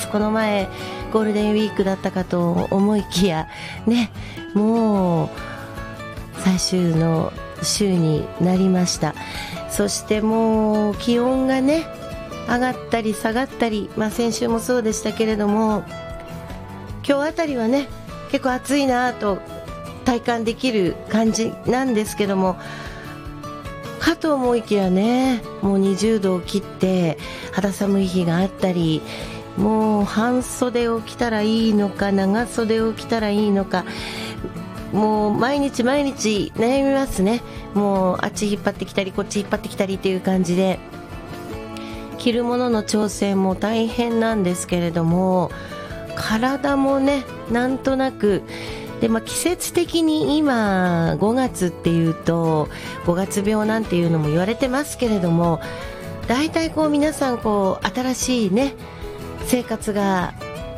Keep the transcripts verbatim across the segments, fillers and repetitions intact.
。この前ゴールデンウィークだったかと思いきやね、もう最終の週になりました。そしてもう気温がね上がったり下がったり、まあ、先週もそうでしたけれども、今日あたりはね結構暑いなと体感できる感じなんですけども、かと思いきやね、もうにじゅうどを切って肌寒い日があったり、もう半袖を着たらいいのか長袖を着たらいいのか、もう毎日毎日悩みますね。もうあっち引っ張ってきたりこっち引っ張ってきたりっていう感じで、着るものの調整も大変なんですけれども、体もねなんとなくで、まあ、季節的に今ごがつっていうとごがつ病なんていうのも言われてますけれども、だいたいこう皆さんこう新しいね生活が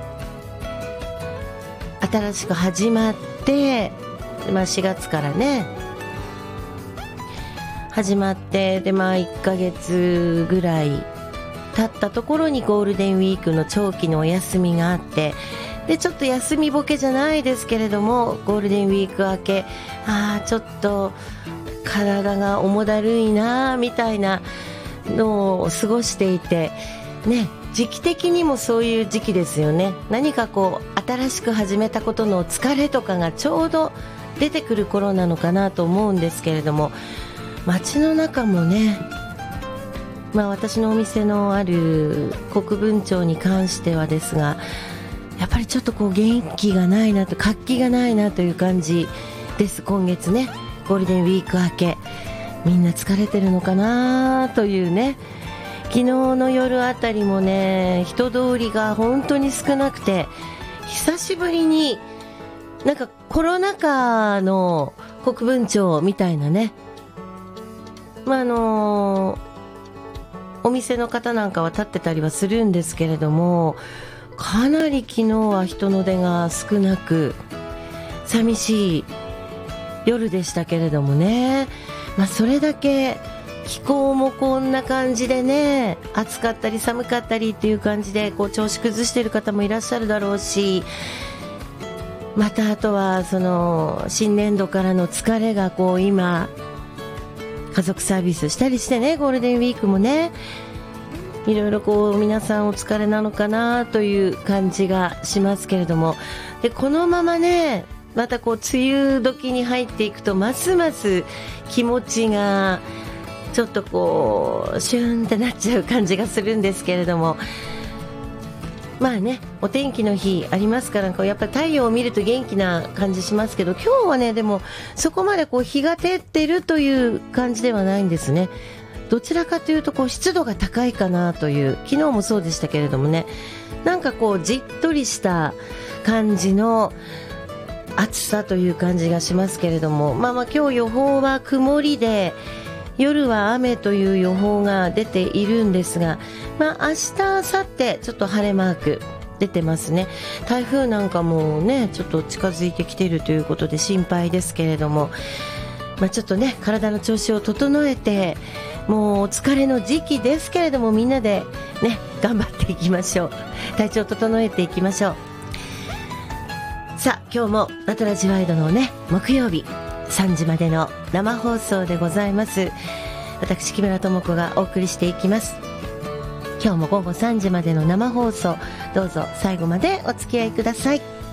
新しく始まって、まあ、しがつからね始まって、で、まあ、いっかげつぐらい経ったところにゴールデンウィークの長期のお休みがあって、でちょっと休みボケじゃないですけれども、ゴールデンウィーク明け、あーちょっと体が重だるいなみたいなのを過ごしていてね、時期的にもそういう時期ですよね。何かこう新しく始めたことの疲れとかがちょうど出てくる頃なのかなと思うんですけれども、街の中もね、まあ、私のお店のある国分町に関してはですが、やっぱりちょっとこう元気がないなと、活気がないなという感じです。今月ねゴールデンウィーク明け、みんな疲れてるのかなというね。昨日の夜あたりもね人通りが本当に少なくて、久しぶりになんかコロナ禍の国分町みたいなね、まああのーお店の方なんかは立ってたりはするんですけれども、かなり昨日は人の出が少なく寂しい夜でしたけれどもね、まあ、それだけ気候もこんな感じでね、暑かったり寒かったりっていう感じでこう調子崩している方もいらっしゃるだろうし、またあとはその新年度からの疲れがこう今家族サービスしたりしてね、ゴールデンウィークもねいろいろこう皆さんお疲れなのかなという感じがしますけれども、でこのままねまたこう梅雨時に入っていくとますます気持ちがちょっとこうシューンってなっちゃう感じがするんですけれども、まあねお天気の日ありますから、こうやっぱり太陽を見ると元気な感じしますけど、今日はねでもそこまでこう日が照ってるという感じではないんですね。どちらかというとこう湿度が高いかなという、昨日もそうでしたけれどもね、なんかこうじっとりした感じの暑さという感じがしますけれども、まあまあ今日予報は曇りで夜は雨という予報が出ているんですが、まあ、明日明後日ちょっと晴れマーク出てますね。台風なんかもねちょっと近づいてきているということで心配ですけれども、まあ、ちょっとね体の調子を整えて、もうお疲れの時期ですけれどもみんなでね頑張っていきましょう。体調を整えていきましょう。さあ今日もナトラジワイドのね木曜日さんじまでの生放送でございます。私木村智子がお送りしていきます。今日も午後さんじまでの生放送、どうぞ最後までお付き合いください。